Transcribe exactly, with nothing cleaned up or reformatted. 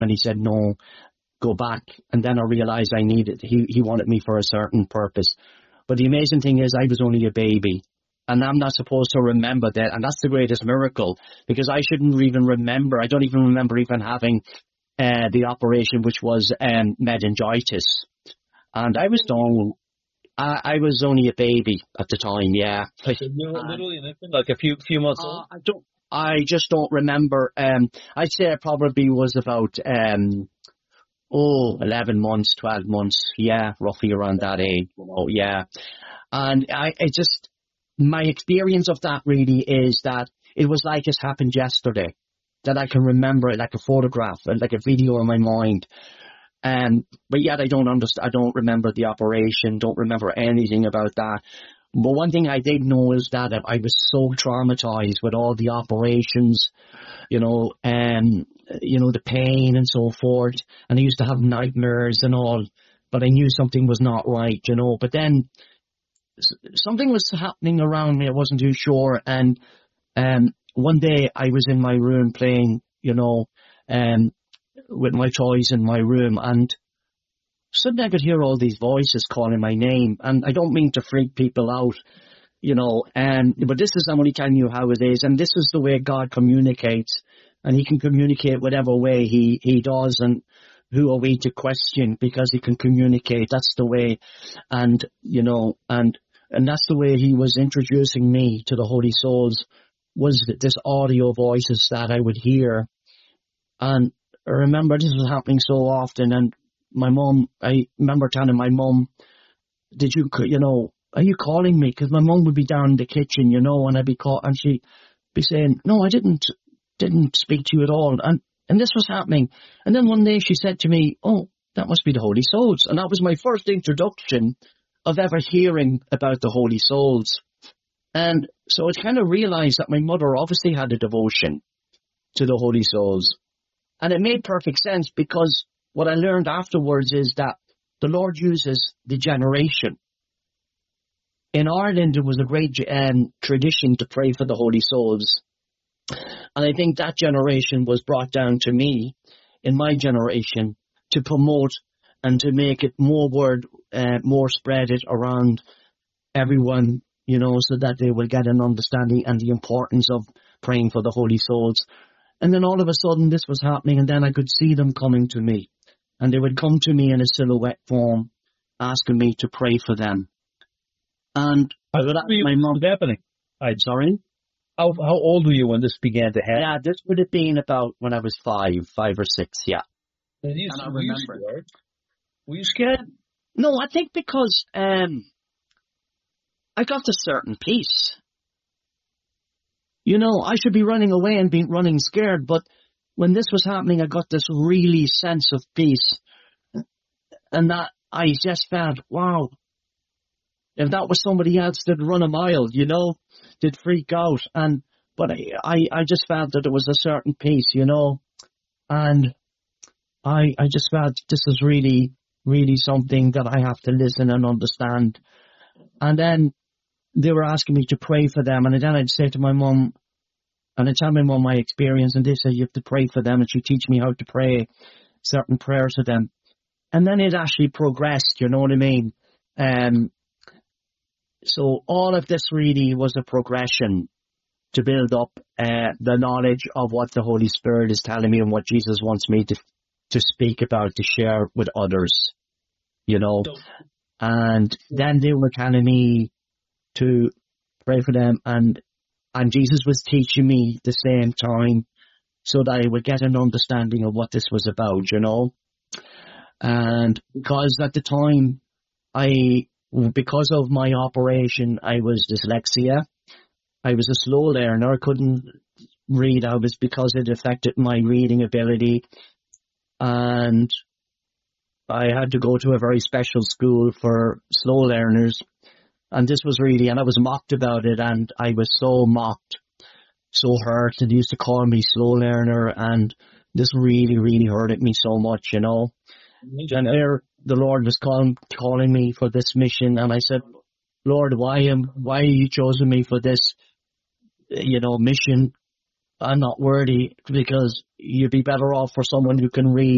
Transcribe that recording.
and he said, no, go back. And then I realized I needed, he, he wanted me for a certain purpose. But the amazing thing is I was only a baby. And I'm not supposed to remember that. And that's the greatest miracle, because I shouldn't even remember. I don't even remember even having uh, the operation, which was um, meningitis. And I was done. I, I was only a baby at the time, yeah. Like a little, literally an infant, like a few few months uh, old? I don't. I just don't remember. Um, I'd say I probably was about, um, oh, eleven months, twelve months. Yeah, roughly around that age. You know, yeah. And I, I just, my experience of that really is that it was like it happened yesterday, that I can remember it like a photograph, like a video in my mind. Um, but yet I don't understand, I don't remember the operation, don't remember anything about that. But one thing I did know is that I was so traumatized with all the operations, you know, um, you know, the pain and so forth. And I used to have nightmares and all, but I knew something was not right, you know. But then something was happening around me. I wasn't too sure. And um, one day I was in my room playing, you know, um, with my toys in my room, and suddenly I could hear all these voices calling my name. And I don't mean to freak people out, you know, um, but this is, I'm only telling you how it is. And this is the way God communicates, and he can communicate whatever way he, he does. And who are we to question, because he can communicate. That's the way. And, you know, and, and that's the way he was introducing me to the Holy Souls, was that this audio voices that I would hear. And I remember this was happening so often, and my mum, I remember telling my mum, did you, you know, are you calling me? Because my mum would be down in the kitchen, you know, and I'd be call, and she'd be saying, no, I didn't, didn't speak to you at all. And, and this was happening. And then one day she said to me, oh, that must be the Holy Souls. And that was my first introduction of ever hearing about the Holy Souls. And so I kind of realized that my mother obviously had a devotion to the Holy Souls. And it made perfect sense, because what I learned afterwards is that the Lord uses the generation. In Ireland, there was a great um, tradition to pray for the Holy Souls. And I think that generation was brought down to me, in my generation, to promote and to make it more word, uh, more spread it around everyone, you know, so that they will get an understanding and the importance of praying for the Holy Souls. And then all of a sudden this was happening, and then I could see them coming to me. And they would come to me in a silhouette form, asking me to pray for them. And how old were you my mom happening? I'm sorry? How, how old were you when this began to happen? Yeah, this would have been about when I was five, five or six, yeah. And you, and I were, you remember. were you scared? No, I think because um, I got a certain peace. You know, I should be running away and being running scared, but when this was happening, I got this really sense of peace. And that I just felt, wow, if that was somebody else, they'd run a mile, you know, they'd freak out. And, but I, I, I just felt that there was a certain peace, you know, and I, I just felt this is really, really something that I have to listen and understand. And then they were asking me to pray for them. And then I'd say to my mum, and I'd tell my mum my experience, and they say, you have to pray for them. And she'd teach me how to pray certain prayers to them. And then it actually progressed, you know what I mean? Um, so all of this really was a progression to build up uh, the knowledge of what the Holy Spirit is telling me and what Jesus wants me to to speak about, to share with others, you know. And then they were telling me to pray for them, and and Jesus was teaching me at the same time, so that I would get an understanding of what this was about, you know. And because at the time, I, because of my operation, I was dyslexia. I was a slow learner. I couldn't read. I was, because it affected my reading ability. And I had to go to a very special school for slow learners. And this was really, and I was mocked about it, and I was so mocked, so hurt, and they used to call me slow learner, and this really, really hurted me so much, you know. And there, the Lord was calling, calling me for this mission, and I said, Lord, why am, why are you chosen me for this, you know, mission? I'm not worthy, because you'd be better off for someone who can read